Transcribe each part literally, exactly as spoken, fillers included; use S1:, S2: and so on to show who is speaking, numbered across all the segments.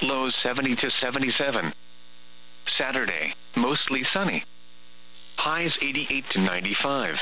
S1: Lows seventy to seventy-seven. Saturday, mostly sunny. Highs eighty-eight to ninety-five.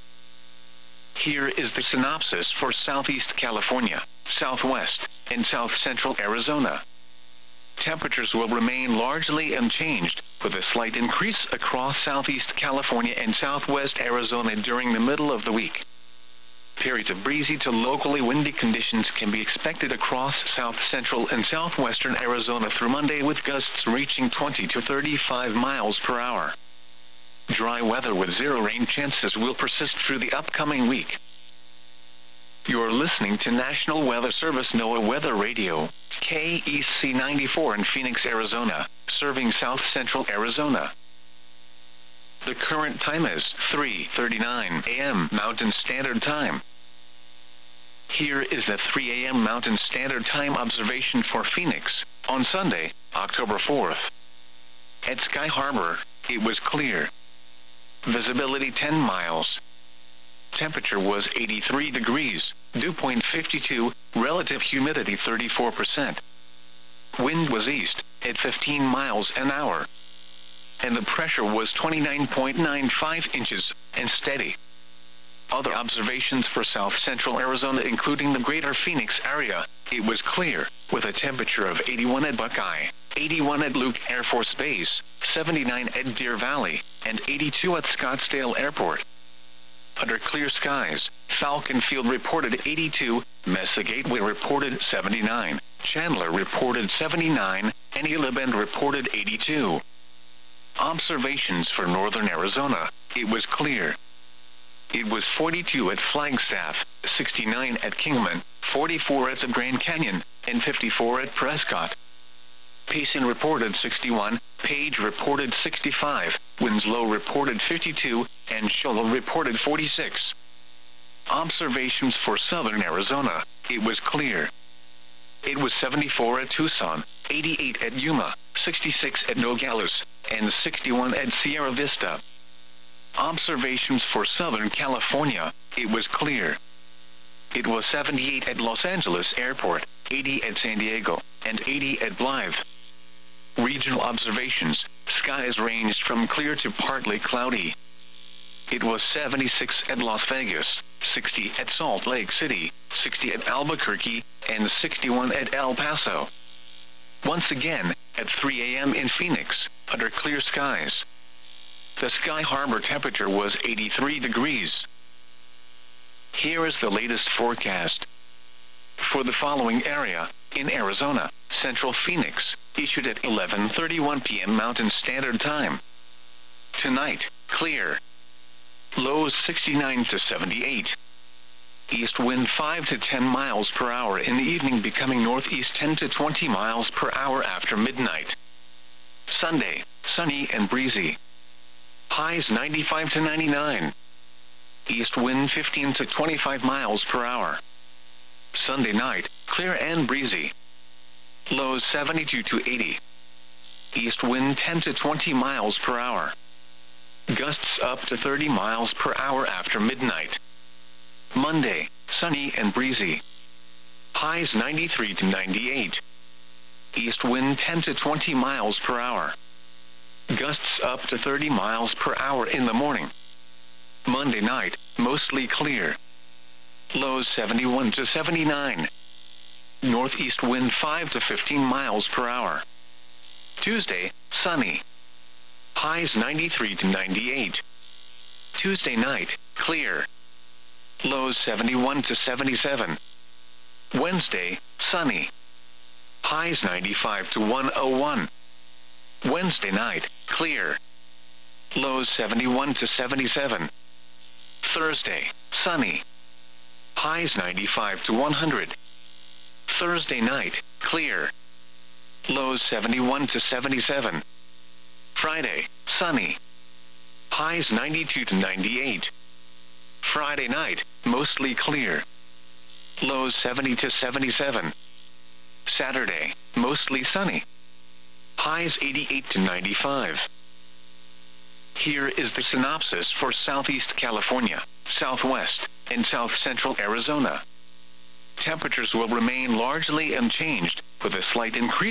S1: Here is the synopsis for Southeast California, Southwest, and South Central Arizona. Temperatures will remain largely unchanged, with a slight increase across Southeast California and Southwest Arizona during the middle of the week. Periods of breezy to locally windy conditions can be expected across South Central and Southwestern Arizona through Monday, with gusts reaching twenty to thirty-five miles per hour. Dry weather with zero rain chances will persist through the upcoming week. You're listening to National Weather Service NOAA Weather Radio, K E C ninety-four in Phoenix, Arizona, serving South Central Arizona. The current time is three thirty-nine a m Mountain Standard Time. Here is the three a m Mountain Standard Time observation for Phoenix, on Sunday, October fourth. At Sky Harbor, it was clear. Visibility ten miles. Temperature was eighty-three degrees, dew point fifty-two, relative humidity thirty-four percent. Wind was east, at fifteen miles an hour. And the pressure was twenty-nine point nine five inches, and steady. Other observations for South Central Arizona, including the greater Phoenix area, it was clear, with a temperature of eighty-one at Buckeye, eighty-one at Luke Air Force Base, seventy-nine at Deer Valley, and eighty-two at Scottsdale Airport. Under clear skies, Falcon Field reported eighty-two, Mesa Gateway reported seventy-nine, Chandler reported seventy-nine, and Gila Bend reported eighty-two. Observations for northern Arizona, it was clear. It was forty-two at Flagstaff, sixty-nine at Kingman, forty-four at the Grand Canyon, and fifty-four at Prescott. Payson reported sixty-one, Page reported sixty-five, Winslow reported fifty-two, and Shoal reported forty-six. Observations for southern Arizona, it was clear. It was seventy-four at Tucson, eighty-eight at Yuma, sixty-six at Nogales, and sixty-one at Sierra Vista. Observations for Southern California, it was clear. It was seventy-eight at Los Angeles Airport, eighty at San Diego, and eighty at Blythe. Regional observations, skies ranged from clear to partly cloudy. It was seventy-six at Las Vegas, sixty at Salt Lake City, sixty at Albuquerque, and sixty-one at El Paso. Once again, at three a m in Phoenix, under clear skies. The Sky Harbor temperature was eighty-three degrees. Here is the latest forecast. For the following area, in Arizona, Central Phoenix, issued at eleven thirty-one p m Mountain Standard Time. Tonight, clear. Lows sixty-nine to seventy-eight. East wind five to ten miles per hour in the evening, becoming northeast ten to twenty miles per hour after midnight. Sunday, sunny and breezy. Highs ninety-five to ninety-nine. East wind fifteen to twenty-five miles per hour. Sunday night, clear and breezy. Lows seventy-two to eighty. East wind ten to twenty miles per hour. Gusts up to thirty miles per hour after midnight. Monday, sunny and breezy. Highs ninety-three to ninety-eight. East wind ten to twenty miles per hour. Gusts up to thirty miles per hour in the morning. Monday night, mostly clear. Lows seventy-one to seventy-nine. Northeast wind five to fifteen miles per hour. Tuesday, sunny. Highs ninety-three to ninety-eight. Tuesday night, clear. Lows seventy-one to seventy-seven. Wednesday, sunny. Highs ninety-five to one oh one. Wednesday night, clear. Lows seventy-one to seventy-seven. Thursday, sunny. Highs ninety-five to one hundred. Thursday night, clear. Lows seventy-one to seventy-seven. Friday, sunny. Highs ninety-two to ninety-eight. Friday night, mostly clear. Lows seventy to seventy-seven. Saturday, mostly sunny. Highs eighty-eight to ninety-five. Here is the synopsis for Southeast California, Southwest, and South Central Arizona. Temperatures will remain largely unchanged, with a slight increase